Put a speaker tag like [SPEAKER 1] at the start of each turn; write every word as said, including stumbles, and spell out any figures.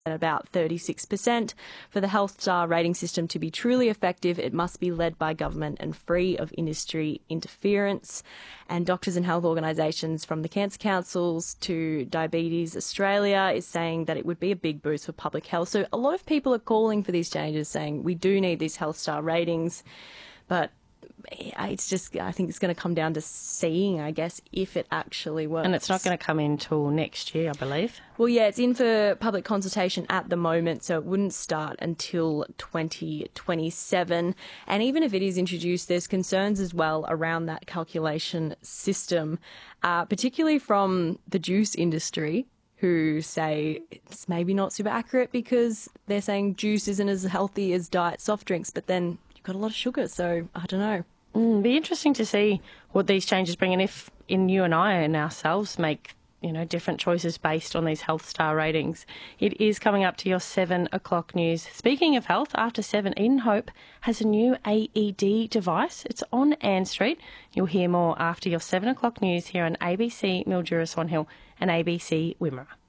[SPEAKER 1] at about thirty-six percent. For the Health Star rating system to be truly effective, it must be led by government and free of industry interference. And doctors and health organisations, from the Cancer Councils to Diabetes Australia, is saying that it would be a big boost for public health. So a lot of people are calling for these changes, saying we do need these Health Star ratings, but it's just, I think it's going to come down to seeing, I guess, if it actually works.
[SPEAKER 2] And it's not going to come in till next year, I believe.
[SPEAKER 1] Well, yeah, it's in for public consultation at the moment, so it wouldn't start until twenty twenty-seven. And even if it is introduced, there's concerns as well around that calculation system, uh, particularly from the juice industry, who say it's maybe not super accurate because they're saying juice isn't as healthy as diet soft drinks, but then you've got a lot of sugar, so I don't know.
[SPEAKER 2] Mm, be interesting to see what these changes bring, and if in you and I and ourselves make, you know, different choices based on these Health Star ratings. It is coming up to your seven o'clock news. Speaking of health, after seven, Eden Hope has a new A E D device. It's on Ann Street. You'll hear more after your seven o'clock news here on A B C Mildura Swan Hill and A B C Wimmera.